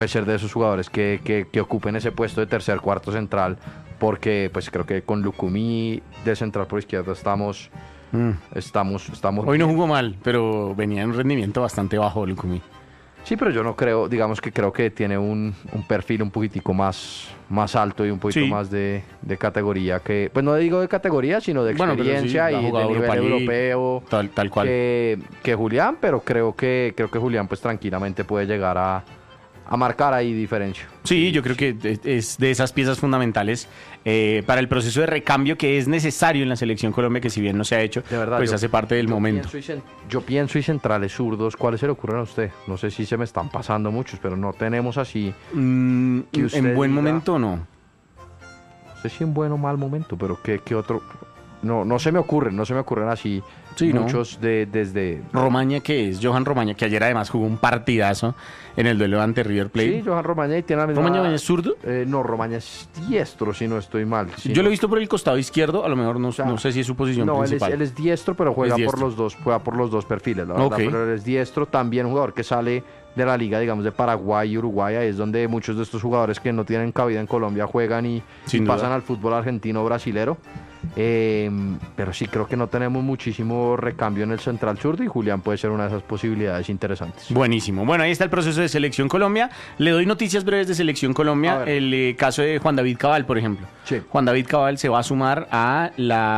ser de esos jugadores que ocupen ese puesto de tercer, cuarto central, porque pues creo que con Lucumí de central por izquierda estamos Hoy no bien. jugó mal, pero venía en un rendimiento bastante bajo Lucumí. Sí, pero yo no creo, digamos que creo que tiene un perfil un poquitico más alto y un poquito Sí. más de categoría que, pues no digo de categoría, sino de Bueno, pero sí, experiencia ha y de jugado nivel Europa League, europeo tal cual. que Julián, pero creo que Julián pues tranquilamente puede llegar a marcar ahí diferencia. Sí, yo creo que es de esas piezas fundamentales para el proceso de recambio que es necesario en la selección Colombia, que si bien no se ha hecho, De verdad, pues hace parte del momento. Yo pienso y centrales zurdos, ¿cuáles se le ocurren a usted? No sé si se me están pasando muchos, pero no tenemos así, que usted En buen diga- momento no. no sé si en buen o mal momento, pero ¿qué otro? No se me ocurren así Sí, ¿no? muchos desde... Romaña, que es Johan Romaña, que ayer además jugó un partidazo en el duelo ante River Plate. Sí, Johan Romaña y tiene la misma... ¿Romaña es zurdo? No, Romaña es diestro, si no estoy mal. Si Yo no- lo he visto por el costado izquierdo, a lo mejor no, sea, no sé si es su posición No, principal. él es diestro, pero juega Es diestro. juega por los dos perfiles, la verdad. Ok. Pero él es diestro, también un jugador que sale de la liga, digamos, de Paraguay y Uruguay, ahí es donde muchos de estos jugadores que no tienen cabida en Colombia juegan y Sin duda. pasan al fútbol argentino o brasilero. Pero sí, creo que no tenemos muchísimo recambio en el central zurdo y Julián puede ser una de esas posibilidades interesantes. Buenísimo. Bueno, ahí está el proceso de Selección Colombia. Le doy noticias breves de Selección A Colombia. ver. El caso de Juan David Cabal, por ejemplo. Sí. Juan David Cabal se va a sumar a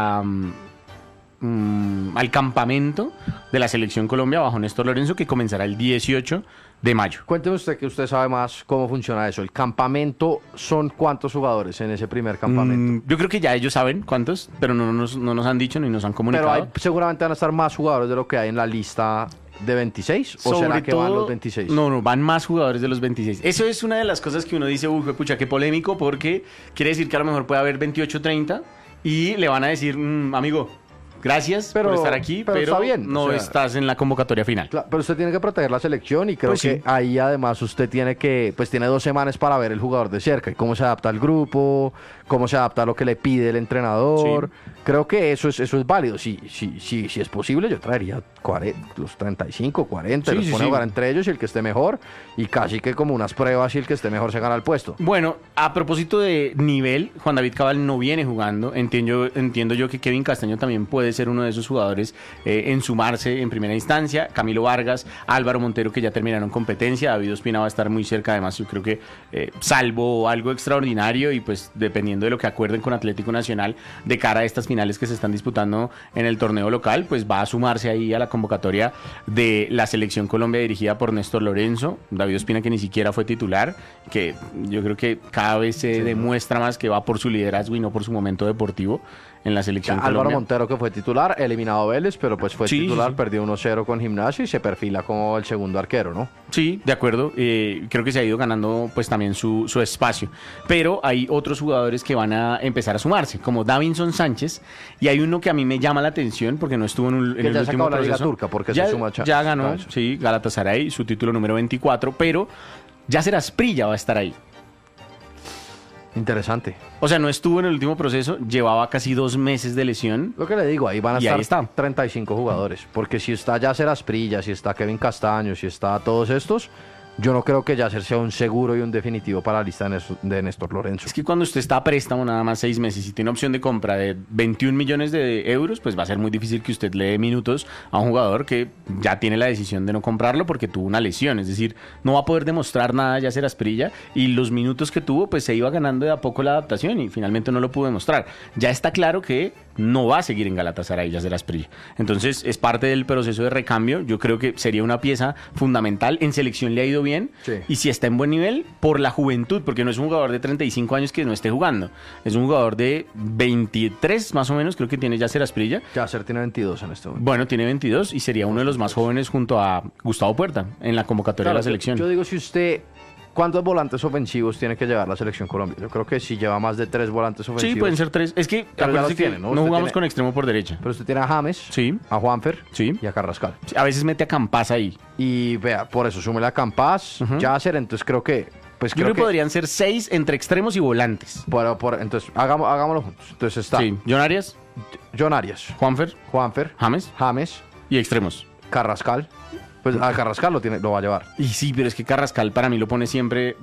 al campamento de la Selección Colombia bajo Néstor Lorenzo, que comenzará el 18 de mayo. Cuénteme usted que usted sabe más cómo funciona eso. ¿El campamento son cuántos jugadores en ese primer campamento? Yo creo que ya ellos saben cuántos, pero no nos han dicho ni nos han Pero comunicado. seguramente van a estar más jugadores de lo que hay en la lista de 26. ¿O será que van los 26? No, van más jugadores de los 26. Eso es una de las cosas que uno dice, uy, pucha, qué polémico, porque quiere decir que a lo mejor puede haber 28, 30 y le van a decir, amigo, gracias Pero- por estar aquí, pero pero está bien, no o sea, estás en la convocatoria final. Pero usted tiene que proteger la selección y creo Pues que sí. ahí además usted tiene que, pues tiene 2 semanas para ver el jugador de cerca y cómo se adapta al grupo, cómo se adapta a lo que le pide el entrenador. Sí. Creo que eso es válido. Si es posible, yo traería los 35, 40, Sí, los sí, pone a sí. jugar entre ellos y el que esté mejor y casi que como unas pruebas y el que esté mejor se gana el puesto. Bueno, a propósito de nivel, Juan David Cabal no viene jugando. Entiendo yo que Kevin Castaño también puede ser uno de esos jugadores en sumarse en primera instancia. Camilo Vargas, Álvaro Montero, que ya terminaron competencia. David Ospina va a estar muy cerca. Además, yo creo que salvo algo extraordinario y pues dependiendo de lo que acuerden con Atlético Nacional de cara a estas finales que se están disputando en el torneo local, pues va a sumarse ahí a la convocatoria de la Selección Colombia dirigida por Néstor Lorenzo. David Ospina, que ni siquiera fue titular, que yo creo que cada vez se demuestra más que va por su liderazgo y no por su momento deportivo en la Selección Álvaro Colombia. Montero, que fue titular, eliminado Vélez, pero pues fue Sí, titular, sí, sí. perdió 1-0 con Gimnasia y se perfila como el segundo arquero, ¿no? Sí, de acuerdo. Creo que se ha ido ganando pues también su espacio. Pero hay otros jugadores que van a empezar a sumarse, como Davinson Sánchez. Y hay uno que a mí me llama la atención porque no estuvo en Que el ya se último acabó la Liga proceso. Turca, porque ya, se suma ya ganó, a eso. sí, Galatasaray, su título número 24. Pero Yasser Asprilla va a estar ahí. Interesante. O sea, no estuvo en el último proceso, llevaba casi 2 meses de lesión. Lo que le digo, ahí van a Y ahí estar está. 35 jugadores. Porque si está Yasser Asprilla, si está Kevin Castaño, si está todos estos, yo no creo que Yasser sea un seguro y un definitivo para la lista de Néstor Lorenzo. Es que cuando usted está a préstamo nada más 6 meses y tiene opción de compra de 21 millones de euros, pues va a ser muy difícil que usted le dé minutos a un jugador que ya tiene la decisión de no comprarlo porque tuvo una lesión. Es decir, no va a poder demostrar nada ya ser Asprilla y los minutos que tuvo pues se iba ganando de a poco la adaptación y finalmente no lo pudo demostrar. Ya está claro que no va a seguir en Galatasaray Yasser Asprilla. Entonces es parte del proceso de recambio. Yo creo que sería una pieza fundamental. En selección le ha ido bien Sí. y si está en buen nivel por la juventud, porque no es un jugador de 35 años que no esté jugando. Es un jugador de 23 más o menos, creo que tiene Yasser Asprilla. Yasser tiene 22 en este momento. Bueno, tiene 22 y sería uno de los más jóvenes junto a Gustavo Puerta en la convocatoria de Claro, la selección. Yo digo, si usted... ¿Cuántos volantes ofensivos tiene que llevar la selección Colombia? Yo creo que si lleva más de 3 volantes ofensivos. Sí, pueden ser 3. Es que Pero ya acuérdese los que tiene, ¿no? no Usted jugamos tiene- con extremo por derecha. Pero usted tiene a James, Sí. a Juanfer Sí. y a Carrascal. Sí, a veces mete a Campas ahí. Y vea, por eso súmele a Campas, Yasser, entonces creo que... Pues Yo creo que podrían ser 6 entre extremos y volantes. entonces, hagámoslo juntos. Entonces está Sí. John Arias, John Arias, Juanfer, Juanfer, James James, y extremos. Carrascal Pues a Carrascal lo va a llevar. Y sí, pero es que Carrascal para mí lo pone siempre